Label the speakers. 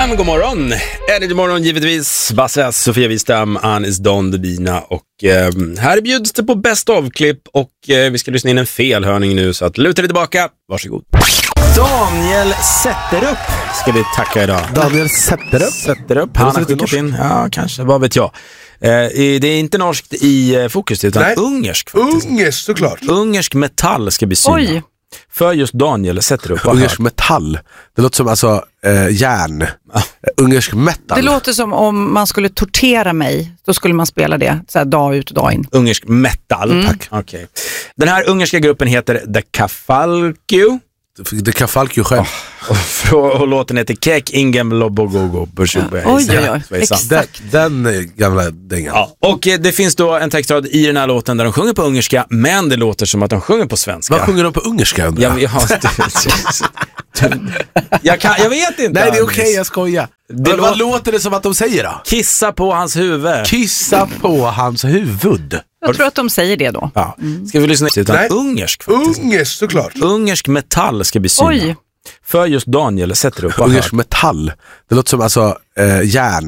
Speaker 1: Men god morgon, Energy morgon givetvis. Basse, Sofia Wistam, Anis Don Debina och här bjuds det på best of-klipp och vi ska lyssna in en felhörning nu så att luta dig tillbaka, varsågod. Daniel Zetterup ska vi tacka idag.
Speaker 2: Daniel Zetterup?
Speaker 1: Han har skickat in, ja kanske, vad vet jag. Det är inte norskt i fokus utan ungersk faktiskt.
Speaker 2: Ungersk såklart.
Speaker 1: Ungersk metall ska bli syna.
Speaker 3: Oj.
Speaker 1: För just Daniel Zetterup.
Speaker 2: Ungersk metall. Det låter som alltså järn. Ungersk metal.
Speaker 3: Det låter som om man skulle tortera mig. Då skulle man spela det så här dag ut och dag in.
Speaker 1: Ungersk metal, tack. Okay. Den här ungerska gruppen heter The Kafalku.
Speaker 2: The Kafalku själv.
Speaker 1: Och låten heter Kek Ingem Lobogogo.
Speaker 3: Oj. Exakt.
Speaker 2: Den gamla dängan.
Speaker 1: Ja. Och det finns då en textrad i den här låten där de sjunger på ungerska, men det låter som att de sjunger på svenska.
Speaker 2: Vad sjunger de på ungerska?
Speaker 1: Jag vet inte.
Speaker 2: Nej, det är okej, jag skojar. Vad låter det som att de säger då?
Speaker 1: Kissa på hans huvud.
Speaker 2: Kissa på hans huvud.
Speaker 3: Jag tror att de säger det då.
Speaker 1: Ja. Ska vi lyssna utan ungersk faktiskt.
Speaker 2: Ungersk såklart.
Speaker 1: Ungersk metall ska bli syna.
Speaker 3: Oj.
Speaker 1: För just Daniel Zetterup.
Speaker 2: Ungersk metall. Det låter som alltså järn.